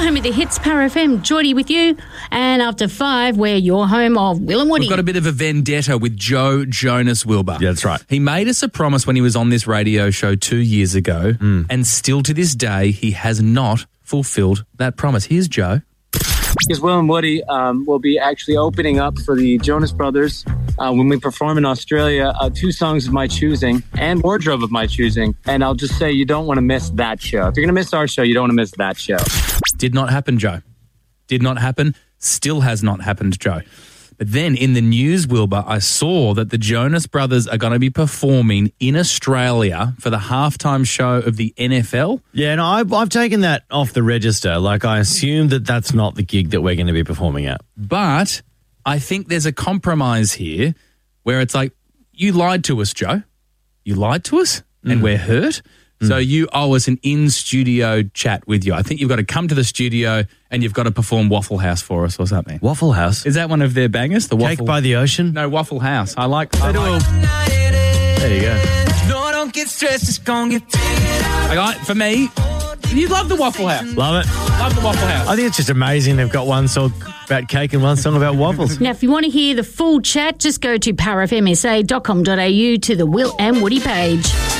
home of the hits, Power FM. Geordie with you. And after 5, we're your home of Will and Woody. We've got a bit of a vendetta with Joe Jonas Wilbur. Yeah, that's right. He made us a promise when he was on this radio show 2 years ago, and still to this day, he has not fulfilled that promise. Here's Joe. Because Will and Woody will be actually opening up for the Jonas Brothers when we perform in Australia, 2 songs of my choosing and wardrobe of my choosing. And I'll just say you don't want to miss that show. If you're going to miss our show, you don't want to miss that show. Did not happen, Joe. Did not happen. Still has not happened, Joe. But then in the news, Wilbur, I saw that the Jonas Brothers are going to be performing in Australia for the halftime show of the NFL. Yeah, no, I've taken that off the register. Like, I assume that that's not the gig that we're going to be performing at. But I think there's a compromise here where it's like, you lied to us, Joe. You lied to us and we're hurt. So you owe us an in-studio chat with you. I think you've got to come to the studio and you've got to perform Waffle House for us or something. Waffle House? Is that one of their bangers? The Cake by the Ocean? No, Waffle House. There you go. For me, you love the Waffle House. Love it. Love the Waffle House. I think it's just amazing they've got one song about cake and one song about waffles. Now, if you want to hear the full chat, just go to powerfmsa.com.au to the Will and Woody page.